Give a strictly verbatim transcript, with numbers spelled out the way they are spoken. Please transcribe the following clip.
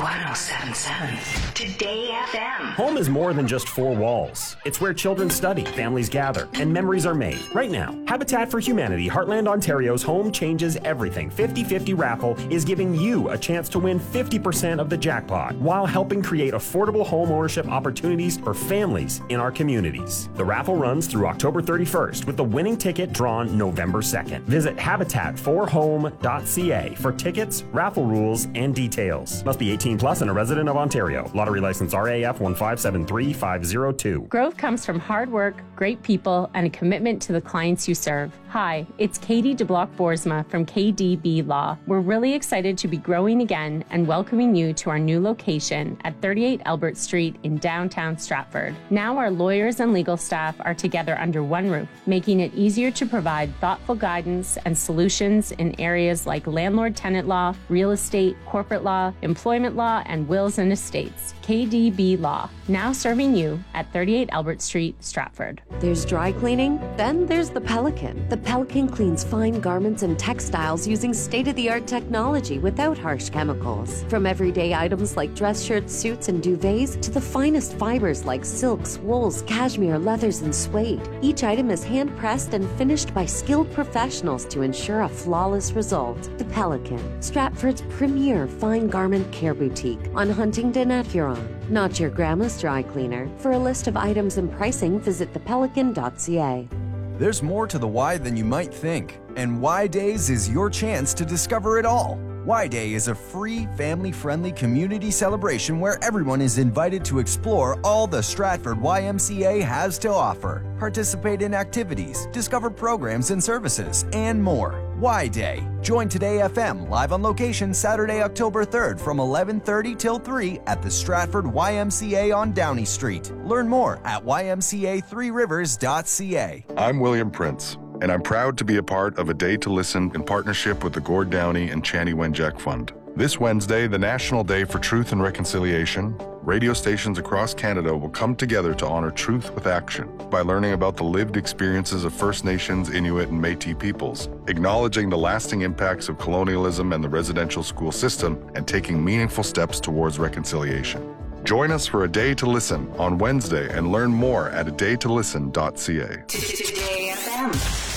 one oh seven point seven Today F M. Home is more than just four walls. It's where children study, families gather, and memories are made. Right now, Habitat for Humanity Heartland Ontario's Home Changes Everything fifty fifty raffle is giving you a chance to win fifty percent of the jackpot while helping create affordable home ownership opportunities for families in our communities. The raffle runs through October thirty-first with the winning ticket drawn November second. Visit habitat for home dot c a for tickets, raffle rules, and details. Must be eighteen plus and a resident of Ontario. Lottery license R A F one five seven three five zero two. Growth comes from hard work, great people, and a commitment to the clients you serve. Hi, it's Katie DeBlock-Boersma from K D B Law. We're really excited to be growing again and welcoming you to our new location at thirty-eight Albert Street in downtown Stratford. Now our lawyers and legal staff are together under one roof, making it easier to provide thoughtful guidance and solutions in areas like landlord-tenant law, real estate, corporate law, employment law, and wills and estates. K D B Law, now serving you at thirty-eight Albert Street, Stratford. There's dry cleaning, then there's the Pelican. The Pelican cleans fine garments and textiles using state-of-the-art technology without harsh chemicals. From everyday items like dress shirts, suits, and duvets to the finest fibers like silks, wools, cashmere, leathers, and suede. Each item is hand-pressed and finished by skilled professionals to ensure a flawless result. The Pelican, Stratford's premier fine garment care boutique on Huntingdon at Huron. Not your grandma's dry cleaner. For a list of items and pricing, visit the pelican dot c a. There's more to the Y than you might think, and Y Days is your chance to discover it all. Y Day is a free, family-friendly community celebration where everyone is invited to explore all the Stratford Y M C A has to offer. Participate in activities, discover programs and services, and more. Y Day. Join Today F M live on location Saturday, October third from eleven thirty till three at the Stratford Y M C A on Downey Street. Learn more at y m c a three rivers dot c a. I'm William Prince, and I'm proud to be a part of A Day to Listen in partnership with the Gord Downey and Chani Wenjack Fund. This Wednesday, the National Day for Truth and Reconciliation, radio stations across Canada will come together to honor truth with action by learning about the lived experiences of First Nations, Inuit, and Métis peoples, acknowledging the lasting impacts of colonialism and the residential school system, and taking meaningful steps towards reconciliation. Join us for A Day to Listen on Wednesday and learn more at a day to listen dot c a. Today F M.